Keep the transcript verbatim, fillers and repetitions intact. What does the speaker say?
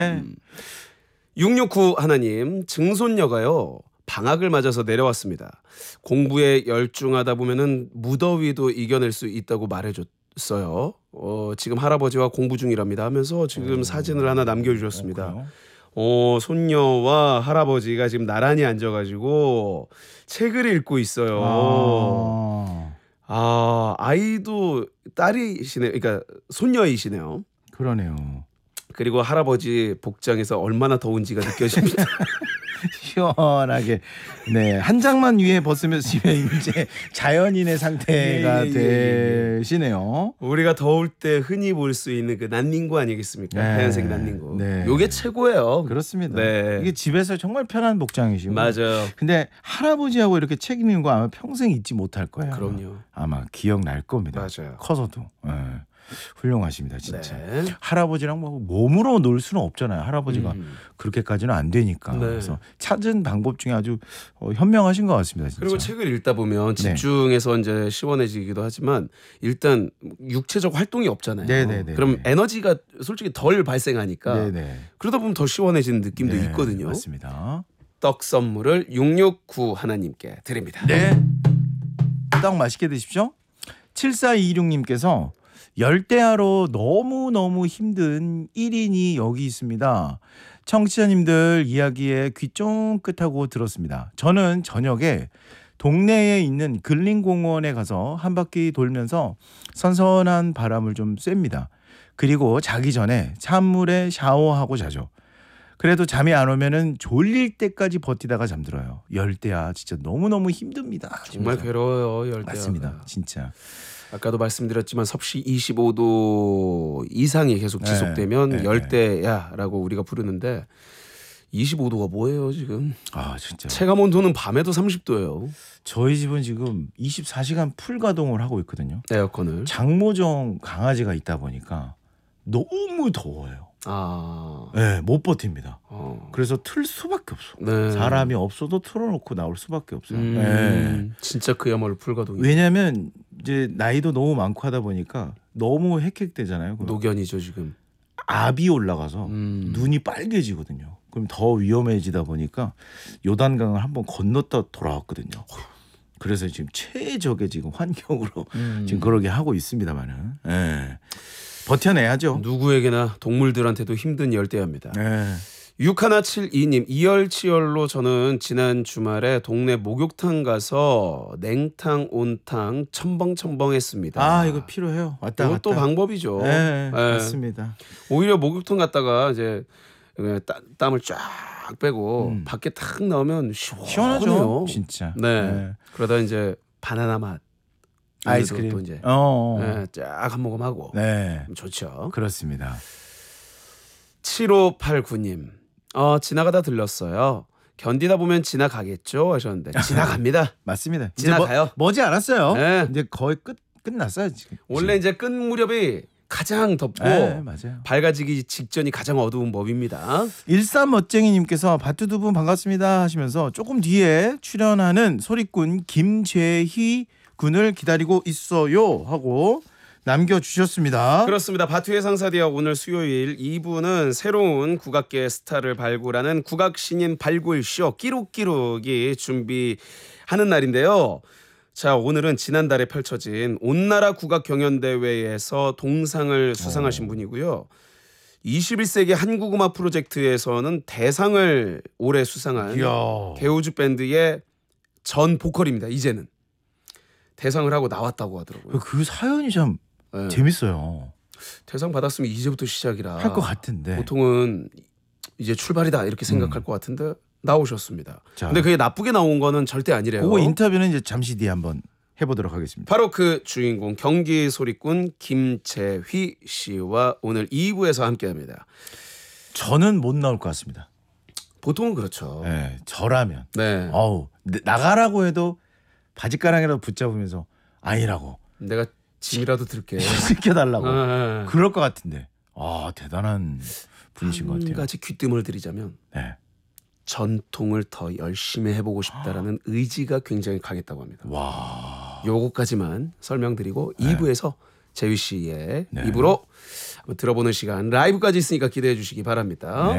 음. 육육구 하나님, 증손녀가요 방학을 맞아서 내려왔습니다. 공부에 열중하다 보면은 무더위도 이겨낼 수 있다고 말해줬어요. 어, 지금 할아버지와 공부 중이랍니다 하면서 지금 오. 사진을 하나 남겨주셨습니다. 어, 어, 손녀와 할아버지가 지금 나란히 앉아가지고 책을 읽고 있어요. 아, 아, 아이도 딸이시네요. 그러니까 손녀이시네요. 그러네요. 그리고 할아버지 복장에서 얼마나 더운지가 느껴집니다. 시원하게 네, 한 장만 위에 벗으면 이제 자연인의 상태가 예, 예, 예, 예. 되시네요. 우리가 더울 때 흔히 볼 수 있는 그 난닝구 아니겠습니까? 네. 하얀색 난닝구. 네. 요게 최고예요. 그렇습니다. 네. 이게 집에서 정말 편한 복장이시고. 맞아요. 근데 할아버지하고 이렇게 책 읽는 거 아마 평생 잊지 못할 거예요. 그럼요. 아마 기억날 겁니다. 맞아요. 커서도. 네. 훌륭하십니다, 진짜. 네. 할아버지랑 뭐 몸으로 놀 수는 없잖아요. 할아버지가 음. 그렇게까지는 안 되니까. 네. 그래서 찾은 방법 중에 아주 어, 현명하신 것 같습니다, 진짜. 그리고 책을 읽다 보면 네. 집중해서 이제 시원해지기도 하지만 일단 육체적 활동이 없잖아요. 네네네. 그럼 에너지가 솔직히 덜 발생하니까 네네. 그러다 보면 더 시원해지는 느낌도 네, 있거든요. 맞습니다. 떡 선물을 육육구 하나님께 드립니다. 네. 떡 맛있게 드십시오. 칠사이육님께서 열대야로 너무너무 힘든 일 인이 여기 있습니다. 청취자님들 이야기에 귀 쫑긋하고 들었습니다. 저는 저녁에 동네에 있는 근린공원에 가서 한 바퀴 돌면서 선선한 바람을 좀 쐐니다. 그리고 자기 전에 찬물에 샤워하고 자죠. 그래도 잠이 안 오면은 졸릴 때까지 버티다가 잠들어요. 열대야 진짜 너무너무 힘듭니다. 정말 진짜. 괴로워요. 열대야가. 맞습니다. 진짜. 아까도 말씀드렸지만 섭씨 이십오 도 이상이 계속 네, 지속되면 네, 열대야라고 우리가 부르는데 이십오 도가 뭐예요 지금? 아 진짜. 체감 온도는 밤에도 삼십 도예요. 저희 집은 지금 이십사 시간 풀 가동을 하고 있거든요. 에어컨을. 장모정 강아지가 있다 보니까 너무 더워요. 아. 네, 못 버팁니다. 어. 그래서 틀 수밖에 없어. 네. 사람이 없어도 틀어놓고 나올 수밖에 없어요. 음, 네. 진짜 그야말로 불가동이. 왜냐하면 이제 나이도 너무 많고 하다 보니까 너무 헥헥대잖아요. 그럼 노견이죠 지금. 압이 올라가서 음. 눈이 빨개지거든요. 그럼 더 위험해지다 보니까 요단강을 한번 건넜다 돌아왔거든요. 그래서 지금 최적의 지금 환경으로 음. 지금 그러게 하고 있습니다만은 예. 버텨내야죠. 누구에게나 동물들한테도 힘든 열대야입니다. 예. 육일칠이님 이열치열로 저는 지난 주말에 동네 목욕탕 가서 냉탕 온탕 첨벙첨벙했습니다. 아 이거 필요해요. 왔다 갔다. 이것도 방법이죠. 예, 예. 맞습니다. 오히려 목욕탕 갔다가 이제 따, 땀을 쫙 빼고 음. 밖에 탁 나오면 시원해요. 시원하죠. 진짜. 네. 예. 그러다 이제 바나나 맛 아이스크림. 또 이제 어. 네, 쫙 한 모금 하고 네. 좋죠. 그렇습니다. 칠오팔구님 어, 지나가다 들렀어요. 견디다 보면 지나가겠죠 하셨는데 지나갑니다. 맞습니다. 이제 지나가요. 머, 머지 않았어요. 네. 이제 거의 끝 끝났어요 지금. 원래 이제 끝 무렵이 가장 덥고 네, 맞아요. 밝아지기 직전이 가장 어두운 법입니다. 일삼 멋쟁이님께서 바투 두 분 반갑습니다 하시면서 조금 뒤에 출연하는 소리꾼 김재희 군을 기다리고 있어요 하고 남겨주셨습니다. 그렇습니다. 바투의 상사대학 오늘 수요일 이 부는 새로운 국악계 스타를 발굴하는 국악신인 발굴쇼 끼룩끼룩이 준비하는 날인데요. 자, 오늘은 지난달에 펼쳐진 온나라 국악 경연대회에서 동상을 수상하신 분이고요. 이십일 세기 한국음악 프로젝트에서는 대상을 올해 수상한 이야. 개우주 밴드의 전 보컬입니다. 이제는 대상을 하고 나왔다고 하더라고요. 그 사연이 참 네. 재밌어요. 대상 받았으면 이제부터 시작이라 할 것 같은데. 보통은 이제 출발이다 이렇게 생각할 음. 것 같은데 나오셨습니다. 자. 근데 그게 나쁘게 나온 거는 절대 아니래요. 그거 인터뷰는 이제 잠시 뒤에 한번 해보도록 하겠습니다. 바로 그 주인공 경기 소리꾼 김재휘 씨와 오늘 이 부에서 함께합니다. 저는 못 나올 것 같습니다. 보통은 그렇죠. 네, 저라면. 네. 어우 나가라고 해도 바지가랑이라도 붙잡으면서 아니라고 내가 짐이라도 들게. 시켜달라고 아, 그럴 것 같은데. 아 대단한 분이신 것 한 같아요. 가지 귀뜸을 드리자면 네. 전통을 더 열심히 해보고 싶다라는 의지가 굉장히 강했다고 합니다. 와. 요거까지만 설명드리고 네. 이 부에서 재휘 씨의 네. 입으로 한번 들어보는 시간 라이브까지 있으니까 기대해 주시기 바랍니다. 네.